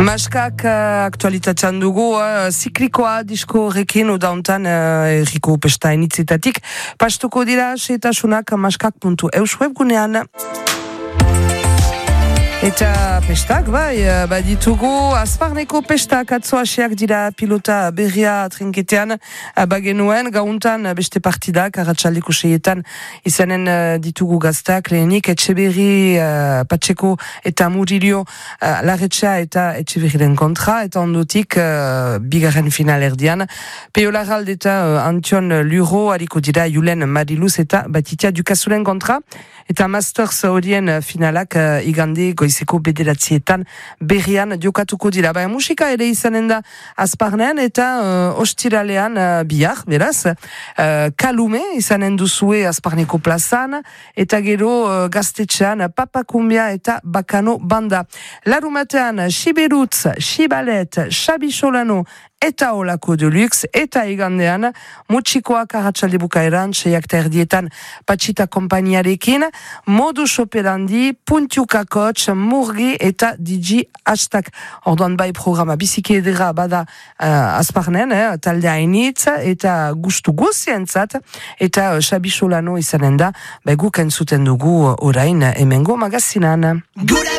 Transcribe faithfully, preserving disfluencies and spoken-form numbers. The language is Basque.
Maskak uh, aktualitatean dugu, uh, ziklikoa disko horrekin udauntan uh, erriko pesta initzitatik. Pastuko dira setasunak maskak puntu eus webgunean. Eta pestak, bai, baditugu, Azparneko pestak atzoaseak dira pilota berria trinketean bagenuen, gauntan beste partidak, arratsaldeko seietan izanen ditugu gaztak, lehenik Etxeberri, uh, Patxeko eta Murillo uh, Larretxa eta Etxeberriren kontra, eta ondotik uh, bigarren final erdian, Peo Larralde eta uh, Antion Luro, hariko dira Julen Mariluz eta Batitia Dukazuren kontra, eta Masters horien finalak uh, igande goizeko bederatzietan berrian jokatuko dira. Baina musika ere izanen da Azparnean eta uh, ostiralean uh, bihar, beraz, uh, Kalume izanen duzue Azparneko plazan, eta gero uh, gaztetxean Papakumbia eta Bakano banda. Larumatean Siberutz, Sibalet, Xabi Solano, eta Olako Deluxe, eta igandean Mutxikoak arratsalde bukaeran, seiak terdietan Patxita kompainiarekin, Modus operandi, Puntiuka Coach, Murgi eta D J Hashtag. Orduan bai programa biziki edera bada uh, Azparnen, eh, talde hainitz, eta gustu guzientzat, eta uh, Xabi Solano izanen da, bai guk entzuten dugu orain emengo magazinan.